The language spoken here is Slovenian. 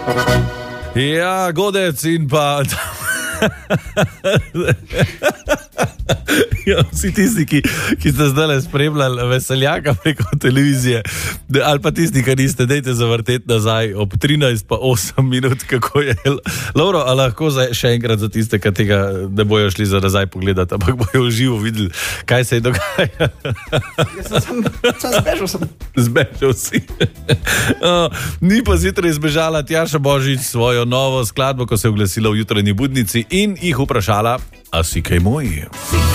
Ja, Godec in pa... Ja, vsi tisti, ki ste zdaj spremljali Veseljaka preko televizije, ali pa tisti, ki niste, dejte zavrteti nazaj ob 13 pa 8 minut, kako je. Lovro, a lahko še enkrat za tiste, ki tega ne bojo šli za nazaj pogledati, ampak bojo v živo videli, kaj se je dogaja. Zbežal si. Ni pa zjutraj zbežala Tjaša Božič svojo novo skladbo, ko se je oglasila v Jutranji budnici in jih vprašala, a si kaj moj?